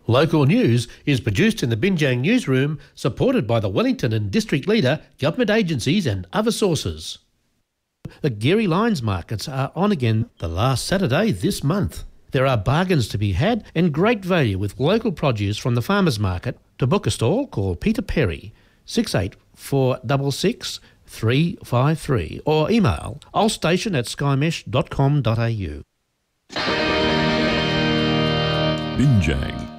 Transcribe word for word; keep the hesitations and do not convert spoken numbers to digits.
Local news is produced in the Binjang newsroom, supported by the Wellington and District Leader, government agencies and other sources. The Geary Lines markets are on again the last Saturday this month. There are bargains to be had and great value with local produce from the farmers market. To book a stall, call Peter Perry, six eight four six six, three five three, or email allstation at skymesh dot com dot a u. Binjang.